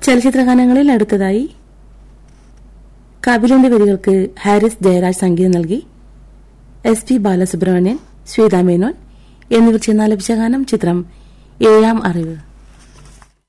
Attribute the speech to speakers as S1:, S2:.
S1: ചലച്ചിത്രഗാനങ്ങളിൽ അടുത്തതായി കപിലന്റെ വരികൾക്ക് ഹാരിസ് ജയരാജ് സംഗീതം നൽകി എസ് പി ബാലസുബ്രഹ്മണ്യൻ, ശ്വേതാ മേനോൻ എന്നിവർ ചേർന്നാലപിച്ച ഗാനം. ചിത്രം ഏഴാം അറിവ്.